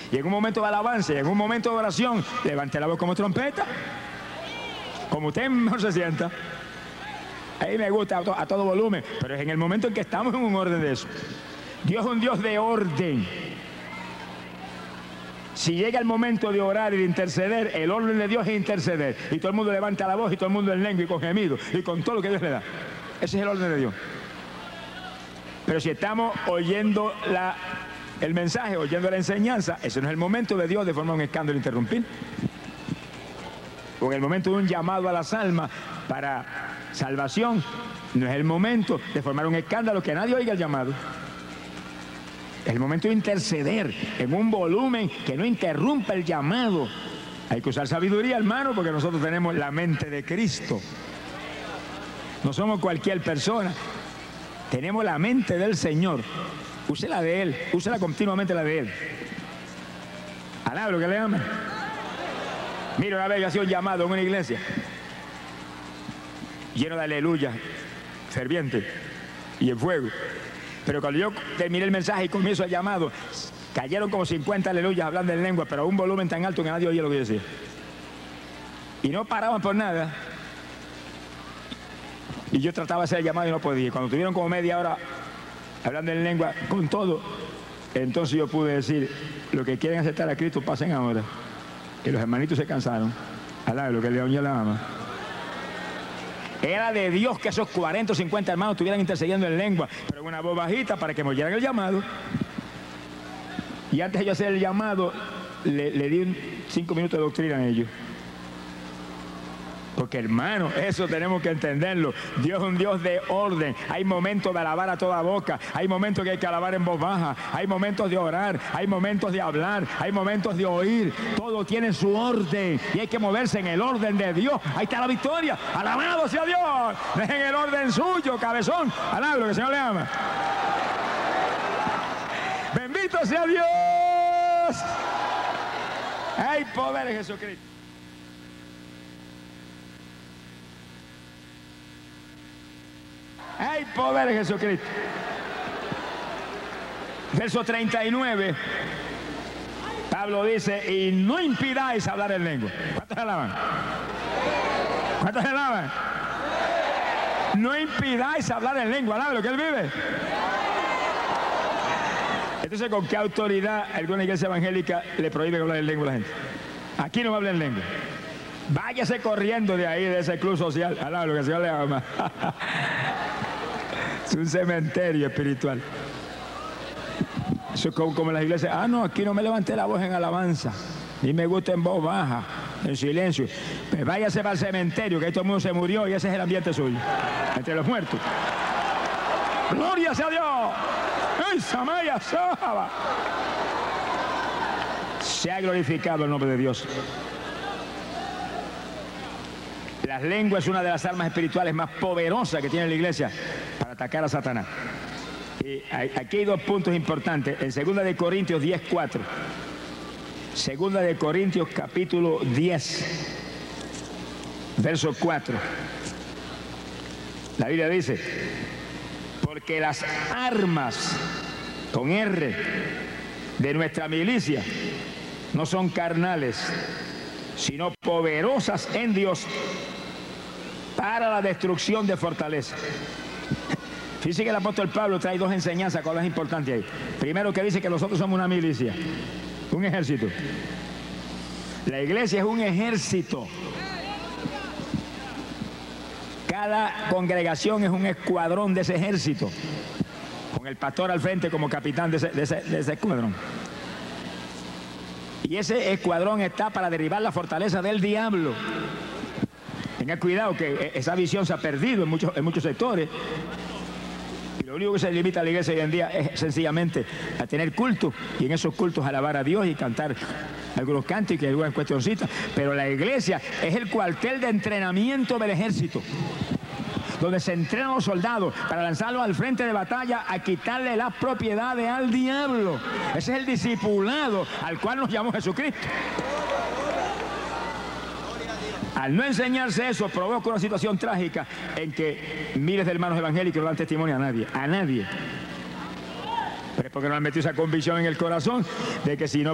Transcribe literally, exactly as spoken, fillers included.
Y en un momento de alabanza, y en un momento de oración, levante la voz como trompeta. Como usted mejor se sienta. Ahí me gusta a, to a todo volumen, pero es en el momento en que estamos en un orden de eso. Dios es un Dios de orden. Si llega el momento de orar y de interceder, el orden de Dios es interceder. Y todo el mundo levanta la voz, y todo el mundo en lengua y con gemido, y con todo lo que Dios le da. Ese es el orden de Dios. Pero si estamos oyendo la, el mensaje, oyendo la enseñanza, ese no es el momento de Dios de formar un escándalo e interrumpir. O en el momento de un llamado a las almas para salvación, no es el momento de formar un escándalo que nadie oiga el llamado. Es el momento de interceder en un volumen que no interrumpa el llamado. Hay que usar sabiduría, hermano, porque nosotros tenemos la mente de Cristo. No somos cualquier persona. Tenemos la mente del Señor. Úsela de Él, úsela continuamente la de Él. Alaba lo que le ama. Mira, una vez yo hacía un llamado en una iglesia lleno de aleluya, ferviente y en fuego. Pero cuando yo terminé el mensaje y comienzo el llamado, cayeron como cincuenta aleluyas hablando en lengua, pero a un volumen tan alto que nadie oía lo que yo decía. Y no paraban por nada. Y yo trataba de hacer el llamado y no podía. Cuando tuvieron como media hora hablando en lengua con todo, entonces yo pude decir: lo que quieren aceptar a Cristo, pasen ahora. Y los hermanitos se cansaron. Alá, lo que le oye la ama. Era de Dios que esos cuarenta o cincuenta hermanos estuvieran intercediendo en lengua, pero en una voz bajita para que me oyeran el llamado. Y antes de yo hacer el llamado, le, le di un, cinco minutos de doctrina a ellos. Porque, hermano, eso tenemos que entenderlo. Dios es un Dios de orden. Hay momentos de alabar a toda boca. Hay momentos que hay que alabar en voz baja. Hay momentos de orar. Hay momentos de hablar. Hay momentos de oír. Todo tiene su orden. Y hay que moverse en el orden de Dios. Ahí está la victoria. Alabado sea Dios. Es en el orden suyo, cabezón. Alabado, que el Señor le ama. Bendito sea Dios. Hay poder en Jesucristo. Hay poder en Jesucristo. Verso treinta y nueve. Pablo dice: y no impidáis hablar en lengua. ¿Cuántos alaban? ¿Cuántos alaban? No impidáis hablar en lengua. ¿Alaban lo que él vive? Entonces, ¿con qué autoridad alguna iglesia evangélica le prohíbe hablar en lengua a la gente? Aquí no habla en lengua. Váyase corriendo de ahí, de ese club social. Alaban lo que el Señor le ama. Es un cementerio espiritual. Eso es como, como en las iglesias. Ah, no, aquí no me levanté la voz en alabanza. Ni me gusta en voz baja, en silencio. Pues váyase para el cementerio, que ahí todo el mundo se murió y ese es el ambiente suyo. Entre los muertos. ¡Gloria sea Dios! ¡Ay, Samaya Saba! Se ha glorificado el nombre de Dios. Las lenguas es una de las armas espirituales más poderosas que tiene la iglesia para atacar a Satanás. Y aquí hay dos puntos importantes. En segunda de Corintios diez, cuatro. segunda de Corintios capítulo diez, verso cuatro. La Biblia dice: porque las armas, con R, de nuestra milicia no son carnales, sino poderosas en Dios para la destrucción de fortaleza. Fíjense que el apóstol Pablo trae dos enseñanzas, cosas importantes ahí. Primero, que dice que nosotros somos una milicia, un ejército. La iglesia es un ejército. Cada congregación es un escuadrón de ese ejército, con el pastor al frente como capitán de ese, de ese, de ese escuadrón. Y ese escuadrón está para derribar la fortaleza del diablo. Tenga cuidado, que esa visión se ha perdido en muchos, en muchos sectores. Y lo único que se limita a la iglesia hoy en día es sencillamente a tener culto, y en esos cultos alabar a Dios y cantar algunos cánticos y algunas cuestioncitas. Pero la iglesia es el cuartel de entrenamiento del ejército, donde se entrenan los soldados para lanzarlos al frente de batalla a quitarle las propiedades al diablo. Ese es el discipulado al cual nos llamó Jesucristo. Al no enseñarse eso, provoca una situación trágica en que miles de hermanos evangélicos no dan testimonio a nadie, a nadie. Pero es porque no han metido esa convicción en el corazón de que si no